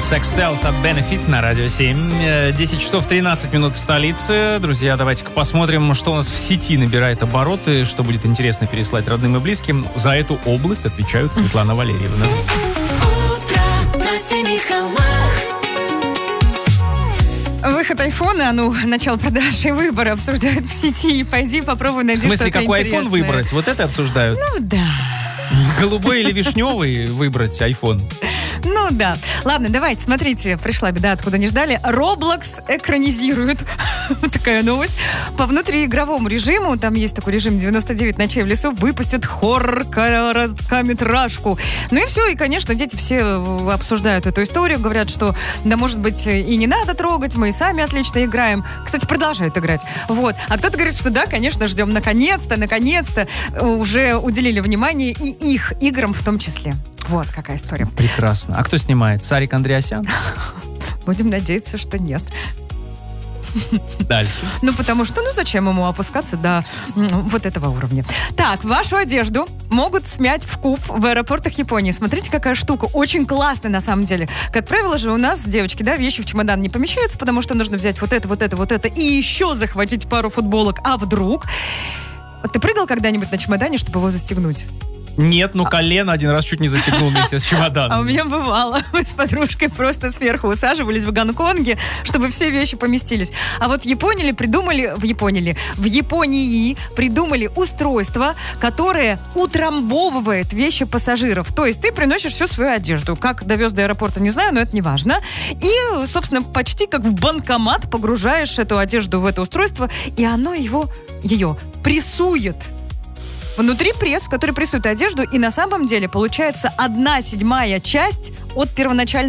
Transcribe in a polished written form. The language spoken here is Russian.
Sex Cells от Benefit на Радио 7. 10 часов 13 минут в столице. Друзья, давайте-ка посмотрим, что у нас в сети набирает обороты, что будет интересно переслать родным и близким. За эту область отвечают Светлана Валерьевна. Утро на семи холмах. Выход айфона, начало продажи и выбора обсуждают в сети. Пойди попробуй найди что-то интересное. В смысле, какой айфон выбрать? Вот это обсуждают? Да. Голубой или вишневый выбрать айфон? Да. Ладно, давайте, смотрите, пришла беда, откуда не ждали. Roblox экранизирует. Вот такая новость. По внутриигровому режиму, там есть такой режим 99 ночей в лесу, выпустят хоррор-короткометражку. И все, и, конечно, дети все обсуждают эту историю, говорят, что, да, может быть, и не надо трогать, мы и сами отлично играем. Кстати, продолжают играть. Вот. А кто-то говорит, что да, конечно, ждем. Наконец-то, уже уделили внимание и их играм в том числе. Вот какая история. Прекрасно. А кто снимает? Сарик Андреасян? Будем надеяться, что нет. Дальше. Потому что, зачем ему опускаться до вот этого уровня. Так, вашу одежду могут смять в куб в аэропортах Японии. Смотрите, какая штука. Очень классная, на самом деле. Как правило же у нас, девочки, вещи в чемодан не помещаются, потому что нужно взять вот это и еще захватить пару футболок. А вдруг? Ты прыгал когда-нибудь на чемодане, чтобы его застегнуть? Нет, колено один раз чуть не застегнул вместе с чемоданом. А у меня бывало. Мы с подружкой просто сверху усаживались в Гонконге, чтобы все вещи поместились. А вот в Японии придумали устройство, которое утрамбовывает вещи пассажиров. То есть ты приносишь всю свою одежду. Как довез до аэропорта, не знаю, но это не важно. И, собственно, почти как в банкомат погружаешь эту одежду в это устройство, и оно ее прессует. Внутри пресс, который прессует одежду, и на самом деле получается 1/7 часть от первоначальной